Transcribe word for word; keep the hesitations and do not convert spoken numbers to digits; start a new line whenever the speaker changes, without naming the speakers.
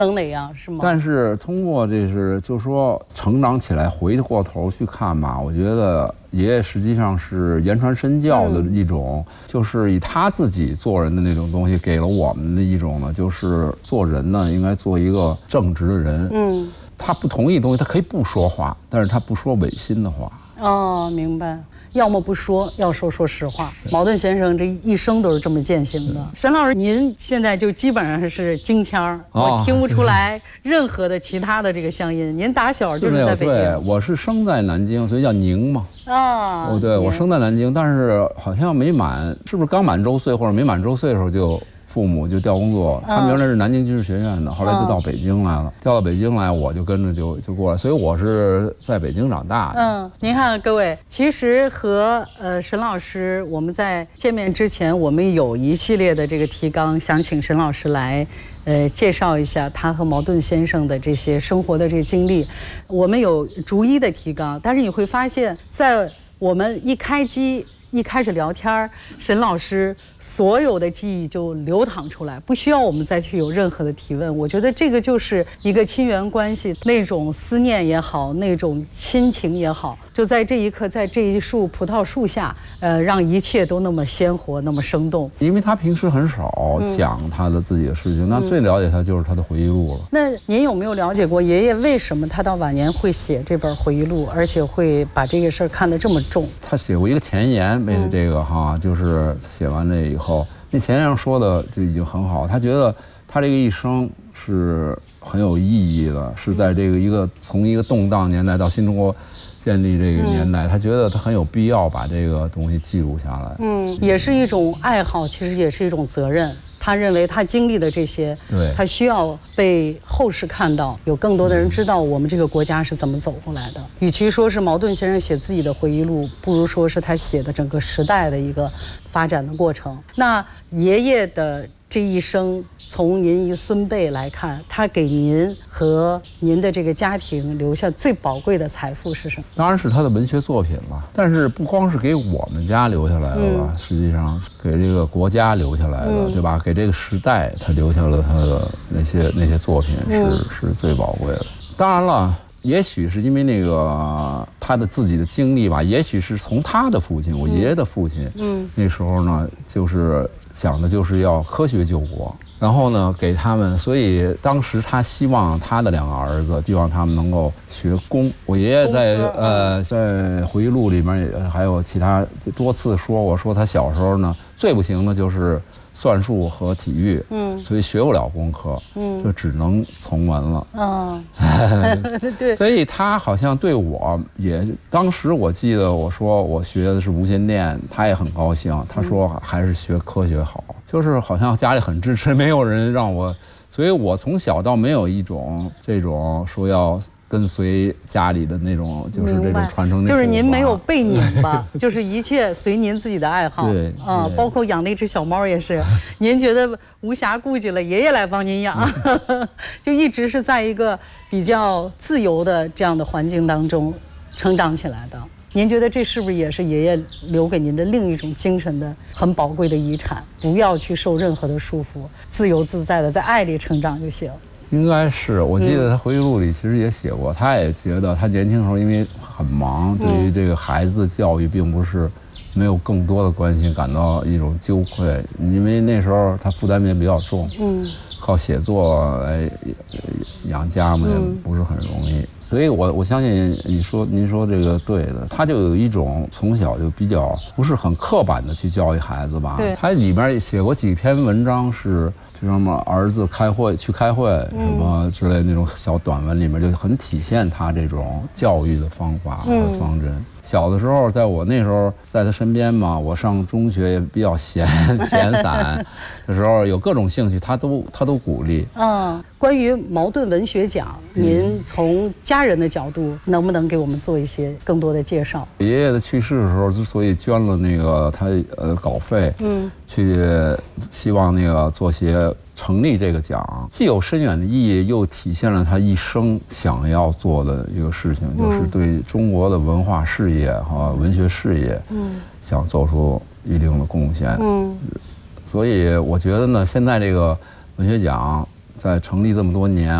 能那样是吗？
但是通过这是就是说成长起来回过头去看吧，我觉得爷爷实际上是言传身教的一种，嗯、就是以他自己做人的那种东西，给了我们的一种呢，就是做人呢应该做一个正直的人。嗯，他不同意的东西，他可以不说话，但是他不说违心的话。
哦，明白。要么不说，要说说实话。茅盾先生这一生都是这么践行的。沈老师，您现在就基本上是京腔，哦、我听不出来任何的其他的这个乡音。您打小就是在北京？
对，我是生在南京，所以叫宁嘛。啊、哦，对，我生在南京，但是好像没满，是不是刚满周岁或者没满周岁的时候就。父母就调工作，他们原来是南京军事学院的，后来就到北京来了。调到北京来，我就跟着就就过来，所以我是在北京长大的。
嗯，您看各位，其实和呃沈老师，我们在见面之前，我们有一系列的这个提纲，想请沈老师来。呃，介绍一下他和茅盾先生的这些生活的这个经历。我们有逐一的提纲，但是你会发现在我们一开机。一开始聊天，沈老师所有的记忆就流淌出来，不需要我们再去有任何的提问。我觉得这个就是一个亲缘关系，那种思念也好，那种亲情也好，就在这一刻，在这一树葡萄树下，呃，让一切都那么鲜活，那么生动。
因为他平时很少讲他的自己的事情，嗯、那最了解他就是他的回忆录了。
那您有没有了解过爷爷为什么他到晚年会写这本回忆录，而且会把这个事儿看得这么重？
他写过一个前言。为了这个哈，就是写完这以后，那前言上说的就已经很好。他觉得他这个一生是很有意义的，是在这个一个从一个动荡年代到新中国建立这个年代，嗯、他觉得他很有必要把这个东西记录下来。
嗯，也是一种爱好，其实也是一种责任。他认为他经历的这些，
对，
他需要被后世看到，有更多的人知道我们这个国家是怎么走过来的。与其说是茅盾先生写自己的回忆录，不如说是他写的整个时代的一个发展的过程。那爷爷的这一生，从您一孙辈来看，他给您和您的这个家庭留下最宝贵的财富是什么？
当然是他的文学作品了。但是不光是给我们家留下来了，嗯、实际上给这个国家留下来的，嗯、对吧？给这个时代，他留下了他的那些那些作品是，嗯、是最宝贵的。当然了。也许是因为那个他的自己的经历吧，也许是从他的父亲，我爷爷的父亲，嗯，那时候呢，就是想的就是要科学救国，然后呢给他们，所以当时他希望他的两个儿子，希望他们能够学工。我爷爷在呃在回忆录里面也还有其他多次说过，说他小时候呢最不行的就是算术和体育，嗯，所以学不了功课，嗯，就只能从文了。嗯，对，所以他好像对我也，当时我记得我说我学的是无线电，他也很高兴，他说还是学科学好，嗯、就是好像家里很支持，没有人让我，所以我从小到没有一种这种说要。跟随家里的那种，就是这种传承，
就是您没有被拧吧，就是一切随您自己的爱好。
对
啊，包括养那只小猫也是，您觉得无暇顾及了，爷爷来帮您养，就一直是在一个比较自由的这样的环境当中成长起来的。您觉得这是不是也是爷爷留给您的另一种精神的很宝贵的遗产？不要去受任何的束缚，自由自在的在爱里成长就行。
应该是，我记得他回忆录里其实也写过，他也觉得他年轻时候因为很忙，对于这个孩子的教育并不是没有更多的关心，感到一种羞愧，因为那时候他负担也比较重，嗯，靠写作来养家嘛，也不是很容易。所以我我相信你说您说这个对的，他就有一种从小就比较不是很刻板的去教育孩子吧。
对，
他里边写过几篇文章是。就什么儿子开会去开会什么之类那种小短文里面就很体现他这种教育的方法和方针。嗯、小的时候，在我那时候在他身边嘛，我上中学也比较闲闲散的时候，有各种兴趣，他都他都鼓励。嗯，
关于茅盾文学奖，您从家人的角度，能不能给我们做一些更多的介绍？
爷爷的去世的时候，之所以捐了那个他呃稿费，嗯，去希望那个做些。成立这个奖，既有深远的意义，又体现了他一生想要做的一个事情，嗯、就是对中国的文化事业和文学事业，嗯，想做出一定的贡献。嗯，所以我觉得呢，现在这个文学奖在成立这么多年